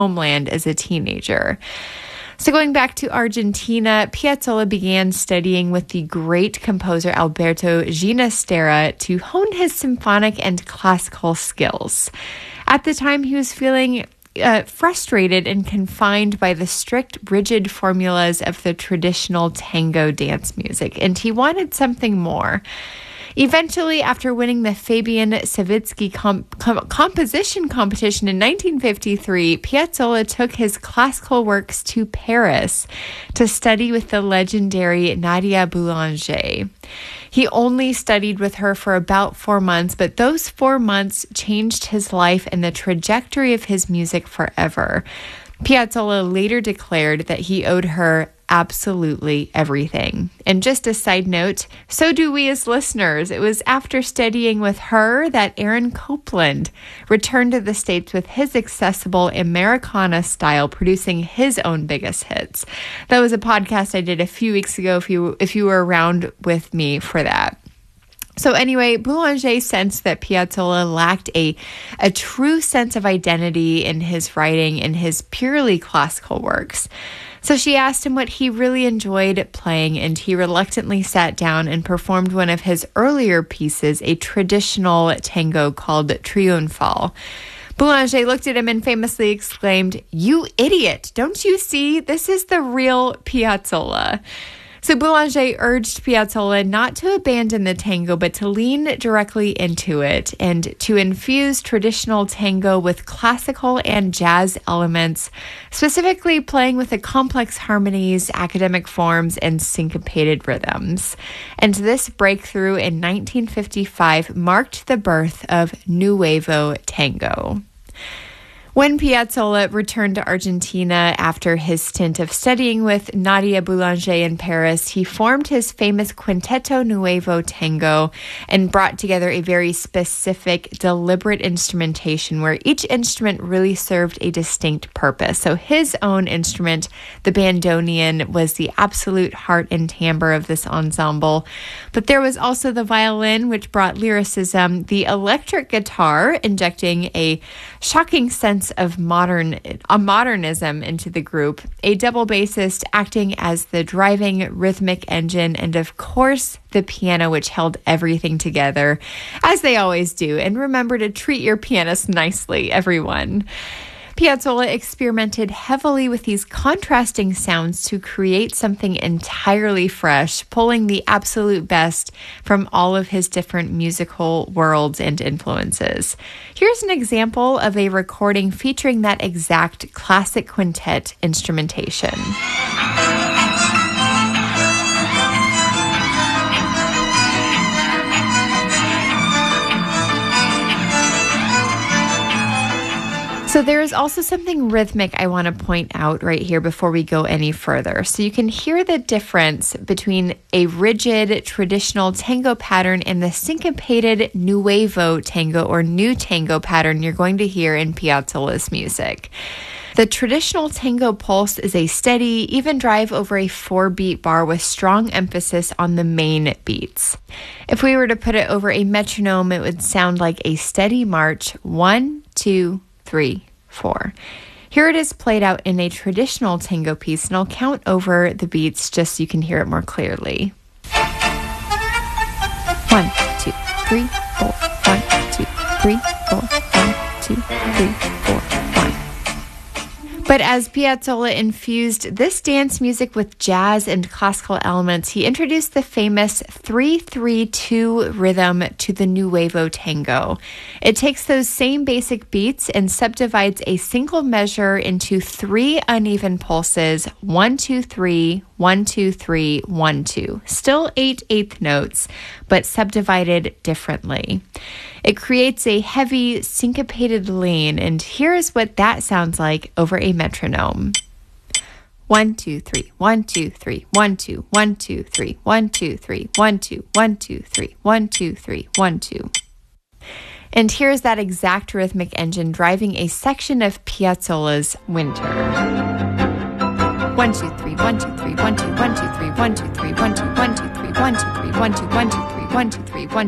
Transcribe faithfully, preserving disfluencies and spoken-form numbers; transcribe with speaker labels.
Speaker 1: homeland as a teenager. So going back to Argentina, Piazzolla began studying with the great composer Alberto Ginastera to hone his symphonic and classical skills. At the time, he was feeling uh, frustrated and confined by the strict, rigid formulas of the traditional tango dance music, and he wanted something more. Eventually, after winning the Fabian Savitsky comp- com- composition competition in nineteen fifty-three, Piazzolla took his classical works to Paris to study with the legendary Nadia Boulanger. He only studied with her for about four months, but those four months changed his life and the trajectory of his music forever. Piazzolla later declared that he owed her absolutely everything. And just a side note, so do we as listeners. It was after studying with her that Aaron Copland returned to the States with his accessible Americana style, producing his own biggest hits. That was a podcast I did a few weeks ago, if you if you were around with me for that. So anyway, Boulanger sensed that Piazzolla lacked a, a true sense of identity in his writing in his purely classical works. So she asked him what he really enjoyed playing, and he reluctantly sat down and performed one of his earlier pieces, a traditional tango called Triunfal. Boulanger looked at him and famously exclaimed, "You idiot! Don't you see? This is the real Piazzolla." So Boulanger urged Piazzolla not to abandon the tango, but to lean directly into it and to infuse traditional tango with classical and jazz elements, specifically playing with the complex harmonies, academic forms, and syncopated rhythms. And this breakthrough in nineteen fifty-five marked the birth of Nuevo Tango. When Piazzolla returned to Argentina after his stint of studying with Nadia Boulanger in Paris, he formed his famous Quinteto Nuevo Tango and brought together a very specific, deliberate instrumentation where each instrument really served a distinct purpose. So his own instrument, the bandoneon, was the absolute heart and timbre of this ensemble. But there was also the violin, which brought lyricism, the electric guitar, injecting a shocking sense of modern a modernism into the group, a double bassist acting as the driving rhythmic engine, and of course the piano, which held everything together, as they always do. And remember to treat your pianist nicely, everyone. Piazzolla experimented heavily with these contrasting sounds to create something entirely fresh, pulling the absolute best from all of his different musical worlds and influences. Here's an example of a recording featuring that exact classic quintet instrumentation. So there is also something rhythmic I want to point out right here before we go any further. So you can hear the difference between a rigid traditional tango pattern and the syncopated nuevo tango or new tango pattern you're going to hear in Piazzolla's music. The traditional tango pulse is a steady, even drive over a four-beat bar with strong emphasis on the main beats. If we were to put it over a metronome, it would sound like a steady march, one, two, three, four. Here it is played out in a traditional tango piece, and I'll count over the beats just so you can hear it more clearly. One, two, three, four. One, two, three, four. One, two, three, four. One. But as Piazzolla infused this dance music with jazz and classical elements, he introduced the famous three three two rhythm to the Nuevo Tango. It takes those same basic beats and subdivides a single measure into three uneven pulses, one, two, three, one, two, three, one, two. Still eight eighth notes, but subdivided differently. It creates a heavy, syncopated lean, and here's what that sounds like over a metronome. One, two, three, one, two, three, one, two, one, two, three, one, two, three, one, two, one, two, three, one, two, three, one, two. And here's that exact rhythmic engine driving a section of Piazzolla's Winter. One, two, three, one, two, three, one, two, one, two, three, one, two, three, one, two, one, two, three, one, two, three, one, two, one, two, three, one, two, three, one,